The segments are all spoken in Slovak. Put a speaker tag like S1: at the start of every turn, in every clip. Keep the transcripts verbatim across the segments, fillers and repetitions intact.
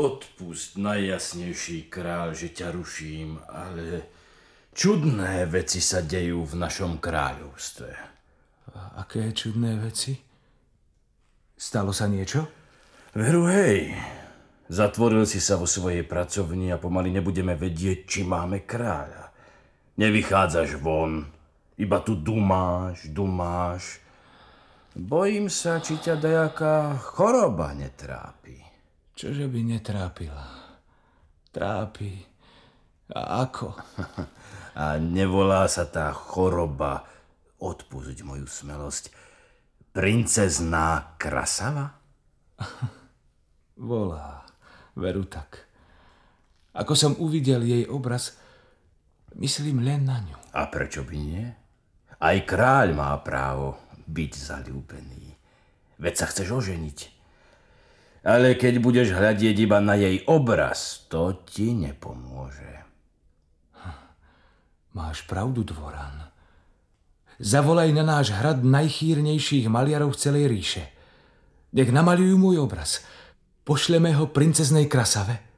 S1: Odpusť, najjasnejší kráľ, že ťa ruším, ale čudné veci sa dejú v našom kráľovstve.
S2: A aké čudné veci? Stalo sa niečo?
S1: Veru, hej. Zatvoril si sa vo svojej pracovni a pomaly nebudeme vedieť, či máme kráľa. Nevychádzaš von, iba tu dumáš, dumáš. Bojím sa, či ťa dajaká choroba netrápi.
S2: Čože by netrápila? Trápi. A ako?
S1: A nevolá sa tá choroba, odpusť moju smelosť, princezná Krasava?
S2: Volá, veru tak. Ako som uvidel jej obraz, myslím len na ňu.
S1: A prečo by nie? Aj kráľ má právo byť zaľúbený. Veď sa chceš oženiť. Ale keď budeš hľadieť iba na jej obraz, to ti nepomôže.
S2: Máš pravdu, dvoran. Zavolaj na náš hrad najchýrnejších maliarov z celej ríše. Nech namalujú môj obraz. Pošleme ho princeznej Krasave.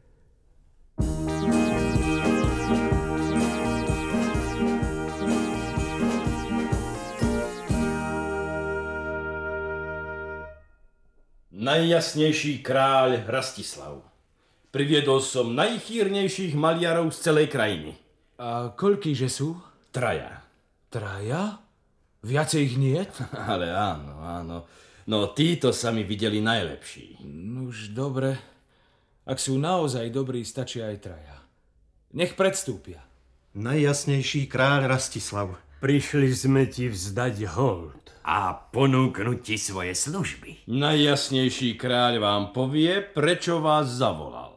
S1: Najjasnejší kráľ Rastislav. Priviedol som najchýrnejších maliarov z celej krajiny.
S2: A koľkýže sú?
S1: Traja.
S2: Traja? Viacej ich niet?
S1: Ale áno, áno. No títo sa mi videli najlepší.
S2: Nuž dobre. Ak sú naozaj dobrí, stačia aj traja. Nech predstúpia.
S3: Najjasnejší kráľ Rastislav.
S4: Prišli sme ti vzdať hold.
S5: A ponúknuť ti svoje služby.
S1: Najjasnejší kráľ vám povie, prečo vás zavolal.